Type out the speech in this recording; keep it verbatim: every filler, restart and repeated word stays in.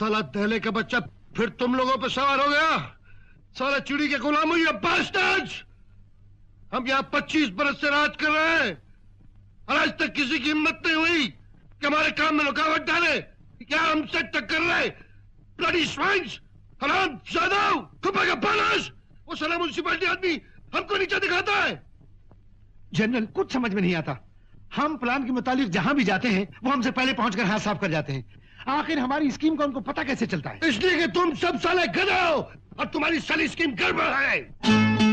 साला दहले का बच्चा फिर तुम लोगों पे सवार हो गया। साला चिड़ी के गुलाम हुई बास्टर्ड्स। हम यहाँ पच्चीस बरस से राज कर रहे हैं और आज तक किसी की हिम्मत नहीं हुई कि हमारे काम में रुकावट डाले। क्या हमसे टक्कर रहे? ब्लडी स्वाइन्स, हराम जादव, कुपा का बालस। वो साला म्युनिसिपैलिटी आदमी हमको नीचे दिखाता है। जनरल, कुछ समझ में नहीं आता। हम प्लान के मुताबिक जहां भी जाते हैं वो हमसे पहले पहुंचकर हाथ साफ कर जाते हैं। आखिर हमारी स्कीम का उनको पता कैसे चलता है? इसलिए कि तुम सब साले गधे हो और तुम्हारी सारी स्कीम गड़बड़ है।